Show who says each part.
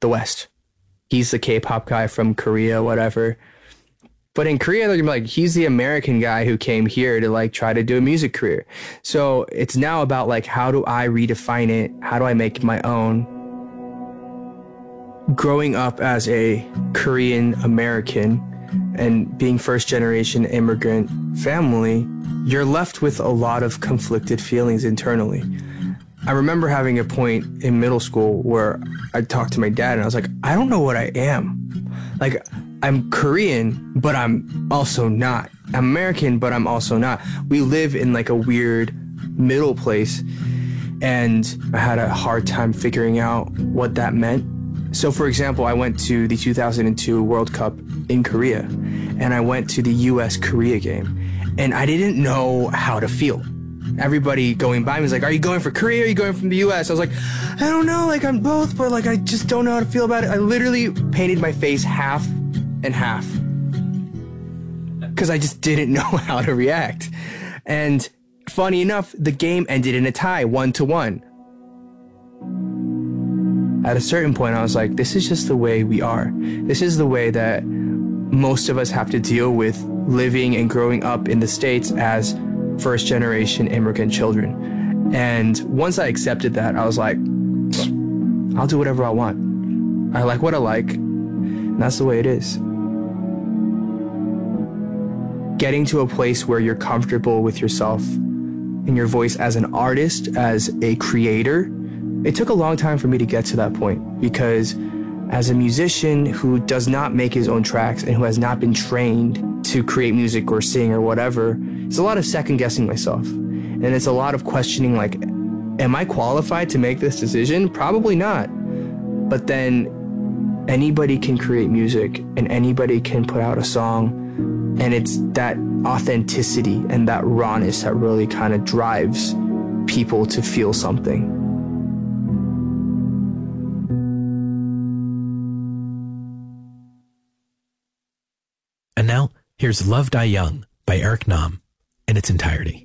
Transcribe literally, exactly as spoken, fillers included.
Speaker 1: the West. He's the K-pop guy from Korea, whatever. But in Korea, they're gonna be like, he's the American guy who came here to like try to do a music career. So it's now about like, how do I redefine it? How do I make it my own? Growing up as a Korean American and being first generation immigrant family, you're left with a lot of conflicted feelings internally. I remember having a point in middle school where I talked to my dad and I was like, I don't know what I am. Like, I'm Korean, but I'm also not. I'm American, but I'm also not. We live in like a weird middle place, and I had a hard time figuring out what that meant. So for example, I went to the two thousand two World Cup in Korea, and I went to the U S Korea game, and I didn't know how to feel. Everybody going by me was like, are you going for Korea or are you going from the U S? I was like, I don't know, like I'm both, but like I just don't know how to feel about it. I literally painted my face half and half because I just didn't know how to react. And funny enough, the game ended in a tie, one to one. At a certain point, I was like, this is just the way we are. This is the way that most of us have to deal with living and growing up in the States as first generation immigrant children. And once I accepted that, I was like, I'll do whatever I want. I like what I like, and that's the way it is. Getting to a place where you're comfortable with yourself and your voice as an artist, as a creator, it took a long time for me to get to that point, because as a musician who does not make his own tracks and who has not been trained to create music or sing or whatever, it's a lot of second guessing myself. And it's a lot of questioning, like, am I qualified to make this decision? Probably not. But then anybody can create music and anybody can put out a song. And it's that authenticity and that rawness that really kind of drives people to feel something.
Speaker 2: And now, here's Love Die Young by Eric Nam in its entirety.